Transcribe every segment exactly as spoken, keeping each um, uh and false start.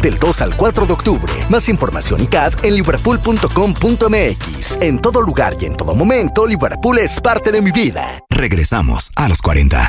del dos al cuatro de octubre. Más información y C A D en liverpool punto com punto m x. En todo lugar y en todo momento, Liverpool es parte de mi vida. Regresamos a los cuarenta.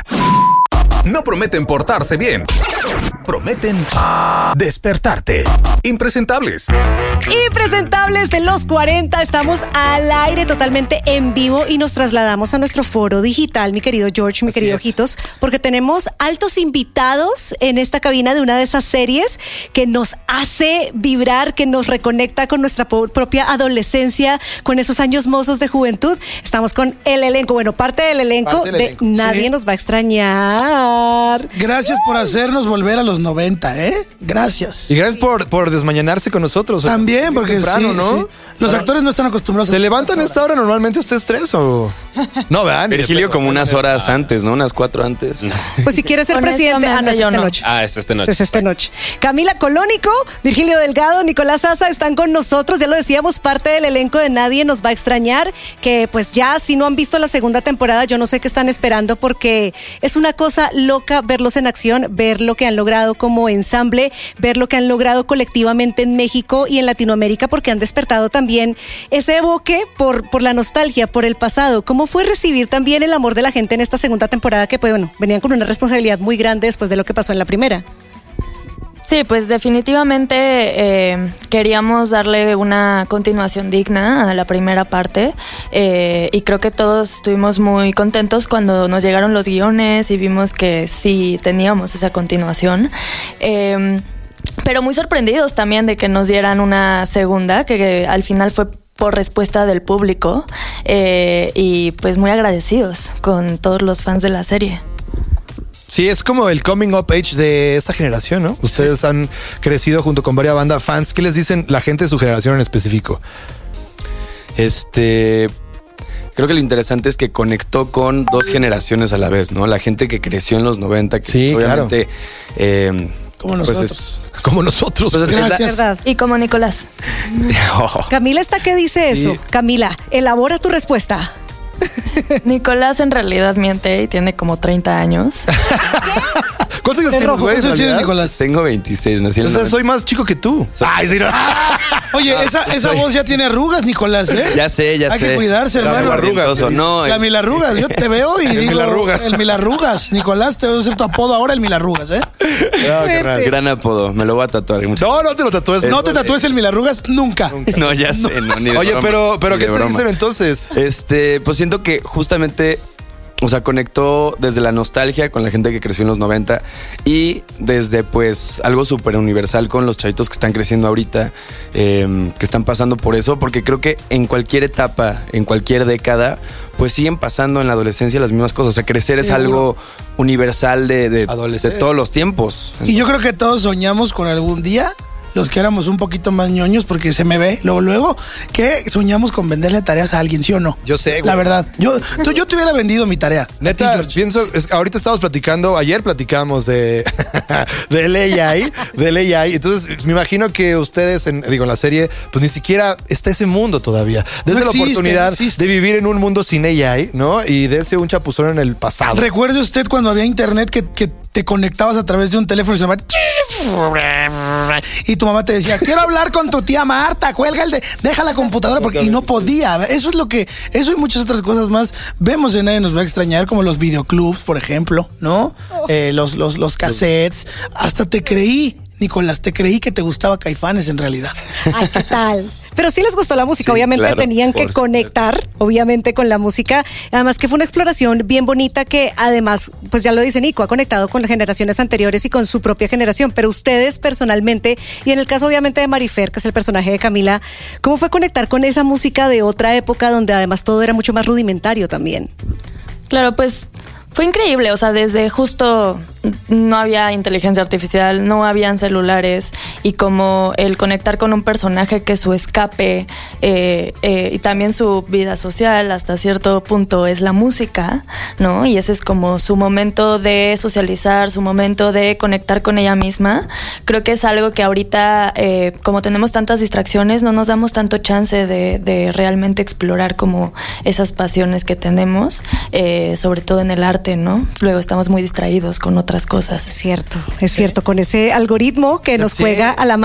No prometen portarse bien. Prometen despertarte. Impresentables. Impresentables de los cuarenta. Estamos al aire totalmente en vivo y nos trasladamos a nuestro foro digital, mi querido George, mi Así querido es. Ojitos, porque tenemos altos invitados en esta cabina de una de esas series que nos hace vibrar, que nos reconecta con nuestra po- propia adolescencia, con esos años mozos de juventud. Estamos con el elenco, bueno, parte del elenco Parte del de elenco. Nadie Sí. nos va a extrañar. Gracias por hacernos volver a los noventa, ¿eh? Gracias. Y gracias por, por desmañanarse con nosotros. También, porque temprano, sí, ¿no? sí. Los actores no están acostumbrados. ¿Se a levantan a esta hora normalmente ustedes tres o...? No, vean. Virgilio como unas horas antes, ¿no? Unas cuatro antes. Pues si quieres ser presidente, ah, no, es yo esta no. noche. Ah, es esta noche. Es esta noche. Camila Colónico, Virgilio Delgado, Nicolás Asa están con nosotros. Ya lo decíamos, parte del elenco de Nadie nos va a extrañar. Que pues ya, si no han visto la segunda temporada, yo no sé qué están esperando, porque es una cosa loca verlos en acción, ver lo que han logrado como ensamble, ver lo que han logrado colectivamente en México y en Latinoamérica, porque han despertado también ese evoque por, por la nostalgia, por el pasado. ¿Cómo fue recibir también el amor de la gente en esta segunda temporada? Que pues bueno, venían con una responsabilidad muy grande después de lo que pasó en la primera. Sí, pues definitivamente eh, queríamos darle una continuación digna a la primera parte eh, y creo que todos estuvimos muy contentos cuando nos llegaron los guiones y vimos que sí teníamos esa continuación. Eh, pero muy sorprendidos también de que nos dieran una segunda, que, que al final fue por respuesta del público eh, y pues muy agradecidos con todos los fans de la serie. Sí, es como el coming up age de esta generación, ¿no? Ustedes han crecido junto con varias bandas fans. ¿Qué les dicen la gente de su generación en específico? Este... Creo que lo interesante es que conectó con dos generaciones a la vez, ¿no? La gente que creció en los noventa, que Sí, pues, obviamente... Eh, Como pues nosotros. es- Como nosotros. pues es la- Gracias. ¿Verdad? Y como Nicolás. Oh. Camila está que dice eso. Sí. Camila, elabora tu respuesta. Nicolás en realidad miente y tiene como treinta años. ¿Cuántos años De tienes, rojo, güey? en ¿Cuántos años tienes, realidad? Nicolás? Tengo veintiséis, nací en O el sea, noventa. soy más chico que tú. Ay, sí, no. Oye, esa, esa voz ya tiene arrugas, Nicolás, ¿eh? Ya sé, ya Hay sé. que cuidarse, Era hermano. arrugas, no, La eh, Milarrugas, yo te veo y El digo... Milarrugas. El Milarrugas. Nicolás, te voy a hacer tu apodo ahora, el Milarrugas, ¿eh? No, carnal. gran apodo, me lo voy a tatuar. No, no te lo tatúes. No te tatúes el Milarrugas nunca. No, ya sé, no, ni de Oye, broma, pero, pero ni ¿qué de te broma. dicen entonces? Este, pues siento que justamente, o sea, conectó desde la nostalgia con la gente que creció en los noventa y desde pues algo súper universal con los chavitos que están creciendo ahorita, eh, que están pasando por eso, porque creo que en cualquier etapa, en cualquier década, pues siguen pasando en la adolescencia las mismas cosas. O sea, crecer es Seguro. algo universal de, de, Adolecer. de todos los tiempos. Y yo creo que todos soñamos con algún día, los que éramos un poquito más ñoños, porque se me ve luego, luego, que soñamos con venderle tareas a alguien, ¿sí o no? Yo sé, güey. La verdad. Yo, tú- yo te hubiera vendido mi tarea. A ti, Neta, George. pienso, es- ahorita estamos platicando, ayer platicamos de del A I, del A I. Entonces, me imagino que ustedes, en, digo, en la serie, pues ni siquiera está ese mundo todavía. Desde No la existe, oportunidad no existe. de vivir en un mundo sin A I, ¿no? Y de ese un chapuzón en el pasado. ¿Recuerde usted cuando había internet que, que te conectabas a través de un teléfono y se llamaba... Y tu mamá te decía, quiero hablar con tu tía Marta, cuelga el de... Deja la computadora porque... Y no podía. Eso es lo que... Eso y muchas otras cosas más vemos en Nadie nos va a extrañar, como los videoclubs, por ejemplo, ¿no? Eh, los, los, los cassettes. Hasta te creí, Nicolás, te creí que te gustaba Caifanes en realidad. Ay, ¿qué tal? Pero sí les gustó la música, Sí, obviamente claro, tenían que por supuesto. conectar, obviamente, con la música. Además que fue una exploración bien bonita que además, pues ya lo dice Nico, ha conectado con las generaciones anteriores y con su propia generación. Pero ustedes personalmente, y en el caso obviamente de Marifer, que es el personaje de Camila, ¿cómo fue conectar con esa música de otra época donde además todo era mucho más rudimentario también? Claro, pues fue increíble, o sea, desde justo no había inteligencia artificial, no habían celulares y como el conectar con un personaje que su escape eh, eh, y también su vida social hasta cierto punto es la música, ¿no? Y ese es como su momento de socializar, su momento de conectar con ella misma. Creo que es algo que ahorita, eh, como tenemos tantas distracciones, no nos damos tanto chance de, de realmente explorar como esas pasiones que tenemos, eh, sobre todo en el arte, ¿no? Luego estamos muy distraídos con otras cosas. Es cierto, es cierto, con ese algoritmo que nos Sí. juega a la